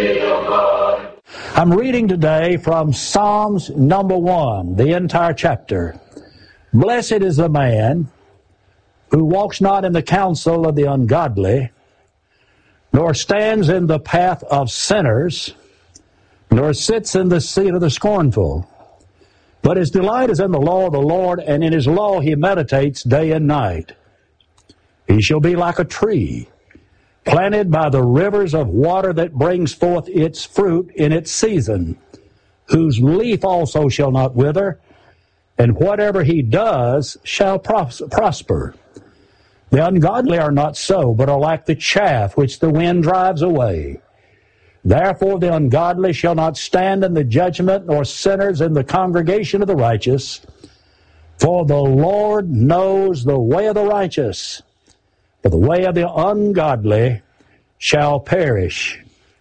I'm reading today from Psalms number 1, the entire chapter. Blessed is the man who walks not in the counsel of the ungodly, nor stands in the path of sinners, nor sits in the seat of the scornful. But his delight is in the law of the Lord, and in his law he meditates day and night. He shall be like a tree planted by the rivers of water that brings forth its fruit in its season, whose leaf also shall not wither, and whatever he does shall prosper. The ungodly are not so, but are like the chaff which the wind drives away. Therefore the ungodly shall not stand in the judgment, nor sinners in the congregation of the righteous. For the Lord knows the way of the righteous, but the way of the ungodly shall perish.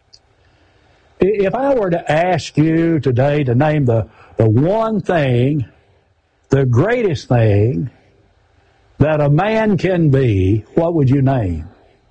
If I were to ask you today to name the one thing, the greatest thing that a man can be, what would you name?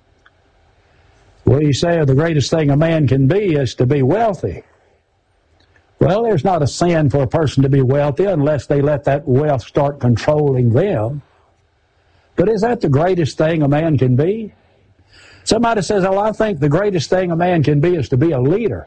Well, you say the greatest thing a man can be is to be wealthy. Well, there's not a sin for a person to be wealthy unless they let that wealth start controlling them. But is that the greatest thing a man can be? Somebody says, oh, I think the greatest thing a man can be is to be a leader.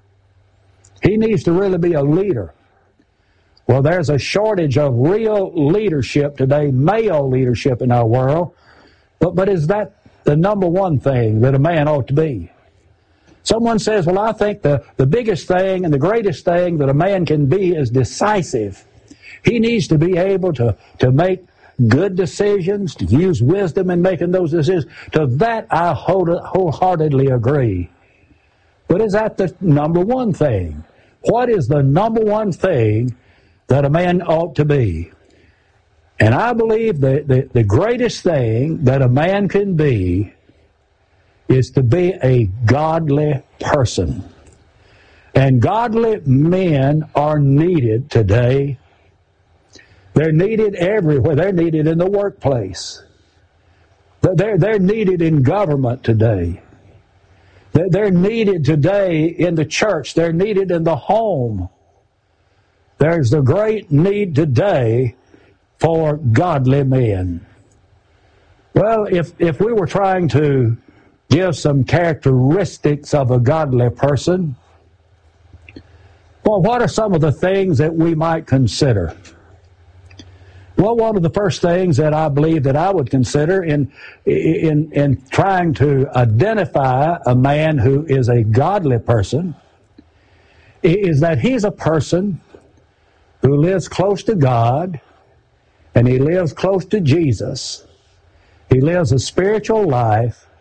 He needs to really be a leader. Well, there's a shortage of real leadership today, male leadership in our world. But is that the number one thing that a man ought to be? Someone says, well, I think the biggest thing and the greatest thing that a man can be is decisive. He needs to be able to make good decisions, to use wisdom in making those decisions. To that I wholeheartedly agree. But is that the number one thing? What is the number one thing that a man ought to be? And I believe the greatest thing that a man can be is to be a godly person. And godly men are needed today. They're needed everywhere. They're needed in the workplace. They're needed in government today. They're needed today in the church. They're needed in the home. There's a great need today for godly men. Well, if we were trying to give some characteristics of a godly person, well, what are some of the things that we might consider? Well, one of the first things that I believe that I would consider in trying to identify a man who is a godly person is that he's a person who lives close to God, and he lives close to Jesus. He lives a spiritual life,